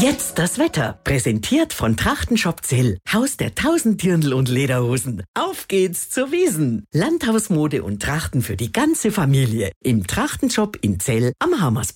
Jetzt das Wetter. Präsentiert von Trachtenshop Zell. Haus der 1000 Dirndl und Lederhosen. Auf geht's zur Wiesn. Landhausmode und Trachten für die ganze Familie. Im Trachtenshop in Zell am Hammersbach.